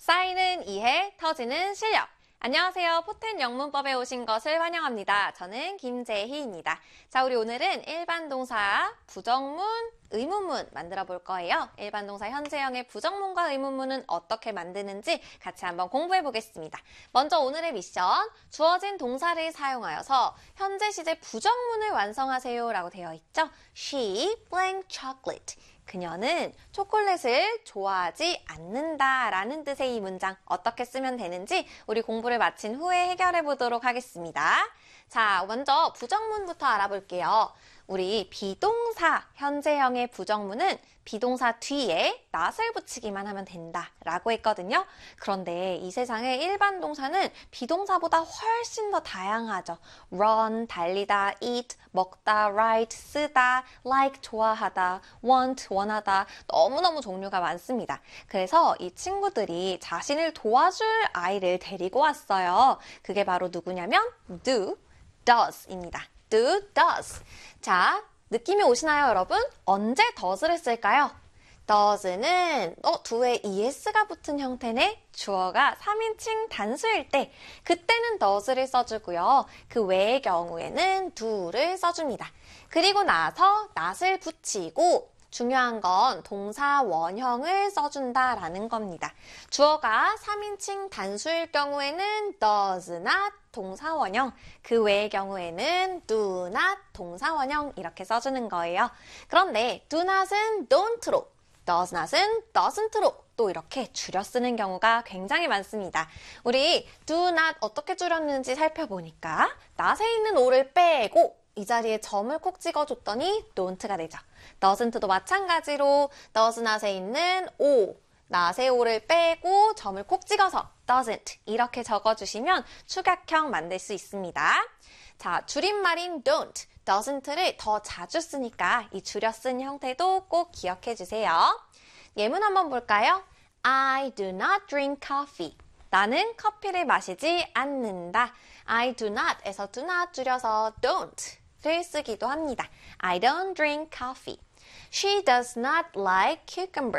쌓이는 이해, 터지는 실력. 안녕하세요. 포텐 영문법에 오신 것을 환영합니다. 저는 김재희입니다. 자, 우리 오늘은 일반 동사, 부정문, 의문문 만들어 볼 거예요. 일반 동사 현재형의 부정문과 의문문은 어떻게 만드는지 같이 한번 공부해 보겠습니다. 먼저 오늘의 미션, 주어진 동사를 사용하여서 현재 시제 부정문을 완성하세요 라고 되어 있죠. She blank chocolate. 그녀는 초콜릿을 좋아하지 않는다 라는 뜻의 이 문장 어떻게 쓰면 되는지 우리 공부를 마친 후에 해결해 보도록 하겠습니다. 자, 먼저 부정문부터 알아볼게요. 우리 비동사, 현재형의 부정문은 비동사 뒤에 not을 붙이기만 하면 된다 라고 했거든요. 그런데 이 세상의 일반 동사는 비동사보다 훨씬 더 다양하죠. run, 달리다, eat, 먹다, write, 쓰다, like, 좋아하다, want, 원하다 너무너무 종류가 많습니다. 그래서 이 친구들이 자신을 도와줄 아이를 데리고 왔어요. 그게 바로 누구냐면 do, does입니다. do, does. 자, 느낌이 오시나요, 여러분? 언제 does를 쓸까요? does는 do에 es가 붙은 형태네. 주어가 3인칭 단수일 때 그때는 does를 써주고요. 그 외의 경우에는 do를 써줍니다. 그리고 나서 not을 붙이고 중요한 건 동사 원형을 써준다라는 겁니다. 주어가 3인칭 단수일 경우에는 does not 동사 원형, 그 외의 경우에는 do not 동사 원형 이렇게 써주는 거예요. 그런데 do not은 don't로, does not은 doesn't로 또 이렇게 줄여 쓰는 경우가 굉장히 많습니다. 우리 do not 어떻게 줄였는지 살펴보니까 not에 있는 o를 빼고 이 자리에 점을 콕 찍어줬더니 don't가 되죠. doesn't도 마찬가지로 does not에 있는 o, not의 o를 빼고 점을 콕 찍어서 doesn't 이렇게 적어주시면 축약형 만들 수 있습니다. 자, 줄임말인 don't, doesn't를 더 자주 쓰니까 이 줄여 쓴 형태도 꼭 기억해 주세요. 예문 한번 볼까요? I do not drink coffee. 나는 커피를 마시지 않는다. I do not에서 do not 줄여서 don't를 쓰기도 합니다. I don't drink coffee. She does not like cucumber.